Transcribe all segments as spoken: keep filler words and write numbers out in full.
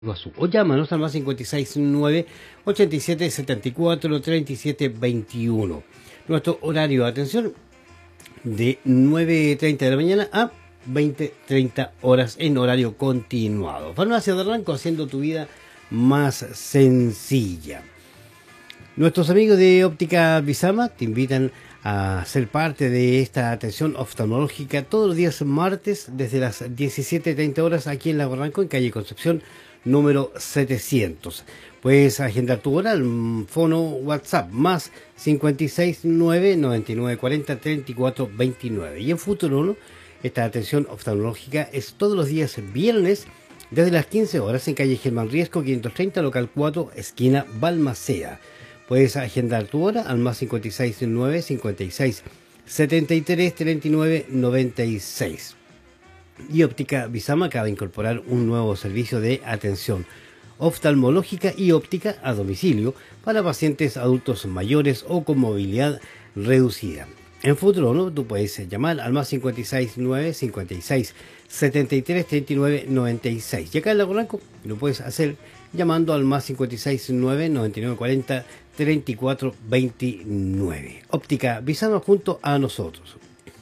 Iguazú. O llámanos al más cincuenta y seis nueve, ochenta y siete, setenta y cuatro, treinta y siete, veintiuno. Nuestro horario de atención de nueve treinta de la mañana a veinte treinta horas en horario continuado. Farmacia de Ranco, haciendo tu vida más sencilla. Nuestros amigos de Óptica Visama te invitan a ser parte de esta atención oftalmológica todos los días martes desde las diecisiete treinta horas aquí en Lago Ranco, en calle Concepción número setecientos. Puedes agendar tu hora al fono WhatsApp más cincuenta y seis nueve, noventa y nueve cuarenta, treinta y cuatro veintinueve. Y en Futuro uno, esta atención oftalmológica es todos los días viernes desde las quince horas en calle Germán Riesco quinientos treinta, local cuatro, esquina Balmaceda. Puedes agendar tu hora al más cincuenta y seis nueve, cincuenta y seis, setenta y tres, treinta y nueve, noventa y seis. Y Óptica Visama acaba de incorporar un nuevo servicio de atención oftalmológica y óptica a domicilio para pacientes adultos mayores o con movilidad reducida. En Futuro uno tú puedes llamar al más cincuenta y seis nueve, cincuenta y seis, setenta y tres, treinta y nueve, noventa y seis. Y acá en Lago Ranco lo puedes hacer llamando al más cincuenta y seis nueve, noventa y nueve cuarenta, treinta y cuatro veintinueve. Óptica Visama junto a nosotros.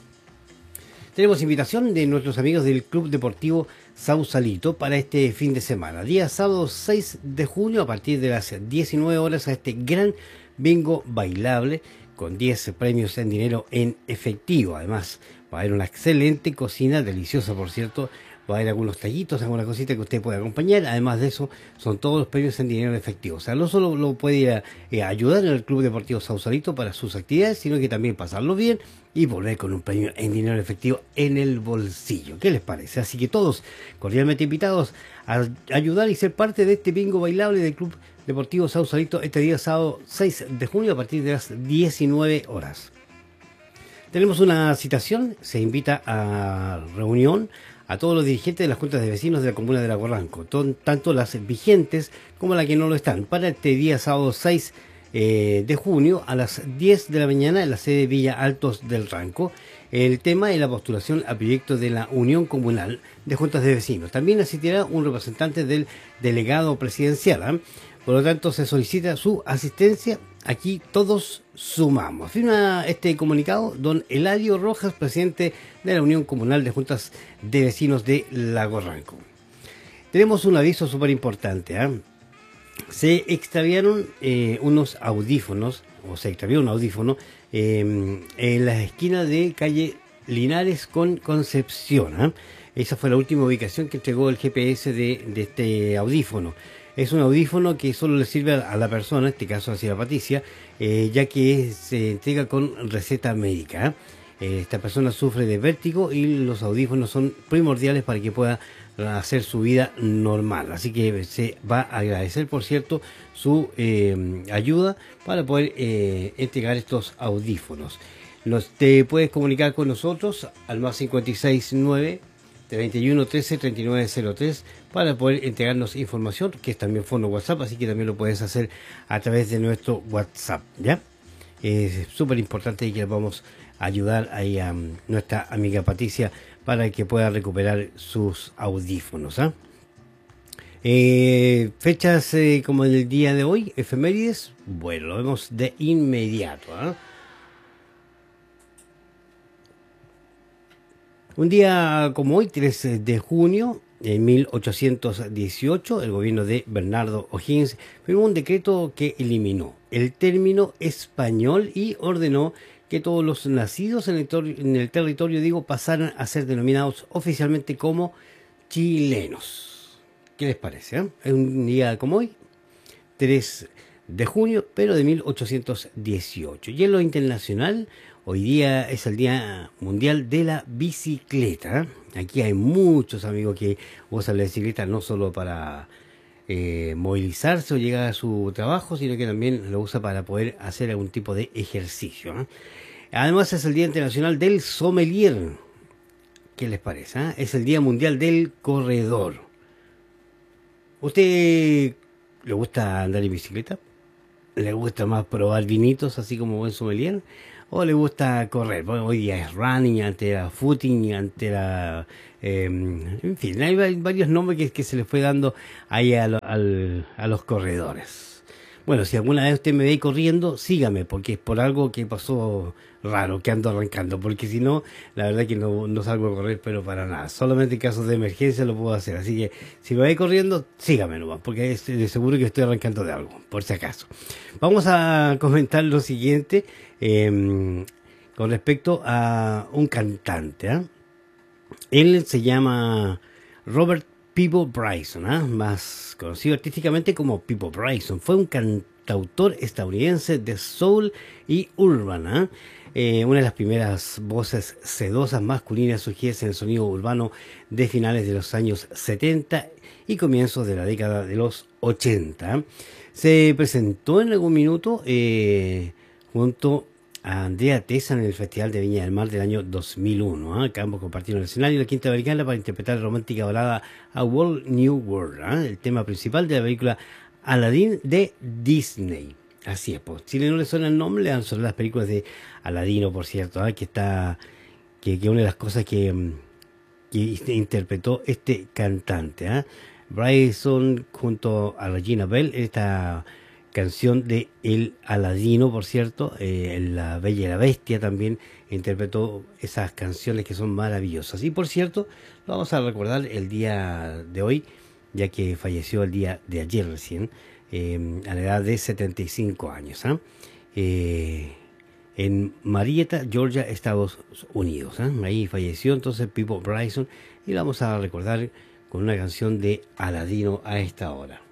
Tenemos invitación de nuestros amigos del Club Deportivo Sausalito para este fin de semana. Día sábado seis de junio a partir de las diecinueve horas a este gran bingo bailable con diez premios en dinero en efectivo. Además va a haber una excelente cocina, deliciosa por cierto. Va a haber algunos tallitos, alguna cosita que usted pueda acompañar. Además de eso, son todos los premios en dinero en efectivo. O sea, no solo lo puede ir a, eh, ayudar en el Club Deportivo Sausalito para sus actividades, sino que también pasarlo bien y volver con un premio en dinero en efectivo en el bolsillo. ¿Qué les parece? Así que todos cordialmente invitados a ayudar y ser parte de este bingo bailable del Club Deportivo Sausalito este día sábado seis de junio a partir de las diecinueve horas. Tenemos una citación, se invita a reunión a todos los dirigentes de las juntas de vecinos de la comuna de Lago Ranco, tanto las vigentes como las que no lo están, para este día sábado seis de junio a las diez de la mañana en la sede Villa Altos del Ranco. El tema es la postulación a proyecto de la Unión Comunal de Juntas de Vecinos. También asistirá un representante del delegado presidencial, ¿eh? Por lo tanto, se solicita su asistencia. Aquí todos sumamos. Firma este comunicado don Eladio Rojas, presidente de la Unión Comunal de Juntas de Vecinos de Lago Ranco. Tenemos un aviso súper importante. ¿eh? Se extraviaron eh, unos audífonos, o se extravió un audífono, eh, en la esquina de calle Linares con Concepción. ¿eh? Esa fue la última ubicación que entregó el G P S de, de este audífono. Es un audífono que solo le sirve a la persona, en este caso a la Patricia, eh, ya que se entrega con receta médica. ¿eh? Esta persona sufre de vértigo y los audífonos son primordiales para que pueda hacer su vida normal. Así que se va a agradecer, por cierto, su eh, ayuda para poder eh, entregar estos audífonos. Nos, te puedes comunicar con nosotros al más cincuenta y seis nueve, treinta y uno, trece, treinta y nueve cero tres para poder entregarnos información, que es también fono WhatsApp, así que también lo puedes hacer a través de nuestro WhatsApp, ¿ya? Es súper importante que vamos a ayudar ahí a um, nuestra amiga Patricia para que pueda recuperar sus audífonos. ¿eh? Eh, fechas eh, como el día de hoy, efemérides, bueno, lo vemos de inmediato. ¿eh? Un día como hoy, tres de junio de mil ochocientos dieciocho, el gobierno de Bernardo O'Higgins firmó un decreto que eliminó el término español y ordenó que todos los nacidos en el, en el territorio, digo, pasaran a ser denominados oficialmente como chilenos. ¿Qué les parece? Eh? Es un día como hoy, tres de junio, pero de mil ochocientos dieciocho. Y en lo internacional, hoy día es el Día Mundial de la Bicicleta. Aquí hay muchos amigos que usan la bicicleta no solo para eh, movilizarse o llegar a su trabajo, sino que también lo usa para poder hacer algún tipo de ejercicio. ¿eh? Además es el Día Internacional del Sommelier. ¿Qué les parece? Eh? Es el Día Mundial del Corredor. ¿Usted le gusta andar en bicicleta? ¿Le gusta más probar vinitos así como buen sommelier? o le gusta correr. Bueno, hoy día es running, antes era footing, antes era... Eh, en fin, hay varios nombres que, que se le fue dando ahí a, lo, al, a los corredores. Bueno, si alguna vez usted me ve corriendo, sígame, porque es por algo que pasó raro, que ando arrancando, porque si no, la verdad que no, no salgo a correr, pero para nada. Solamente en casos de emergencia lo puedo hacer. Así que si me ve corriendo, sígame nomás, porque es de seguro que estoy arrancando de algo, por si acaso. Vamos a comentar lo siguiente eh, con respecto a un cantante, ¿eh? Él se llama Robert Peabo Bryson, ¿eh? Más conocido artísticamente como Peabo Bryson. Fue un cantautor estadounidense de soul y urbana. ¿eh? Eh, una de las primeras voces sedosas masculinas surgidas en el sonido urbano de finales de los años setenta y comienzos de la década de los ochenta. Se presentó en algún minuto eh, junto a Andrea Tessa en el Festival de Viña del Mar del año dos mil uno. ¿eh? Que ambos compartieron el escenario de la Quinta Americana para interpretar la romántica balada A World New World, ¿eh? el tema principal de la película Aladdin de Disney. Así es, pues. Si no le suena el nombre, le dan sobre las películas de Aladino, por cierto, ¿eh? que está que, que una de las cosas que, que interpretó este cantante, ¿eh? Bryson junto a Regina Bell, esta canción de El Aladino, por cierto, eh, La Bella y la Bestia también interpretó esas canciones que son maravillosas. Y por cierto, lo vamos a recordar el día de hoy, ya que falleció el día de ayer recién, eh, a la edad de setenta y cinco años, ¿eh? Eh, en Marietta, Georgia, Estados Unidos. ¿eh? Ahí falleció entonces Peabo Bryson y lo vamos a recordar con una canción de Aladino a esta hora.